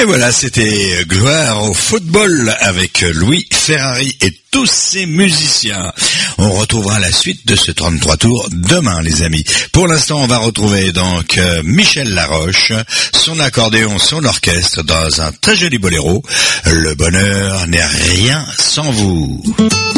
Et voilà, c'était Gloire au football avec Louis Ferrari et tous ses musiciens. On retrouvera la suite de ce 33 tours demain, les amis. Pour l'instant, on va retrouver donc Michel Laroche, son accordéon, son orchestre dans un très joli boléro. Le bonheur n'est rien sans vous.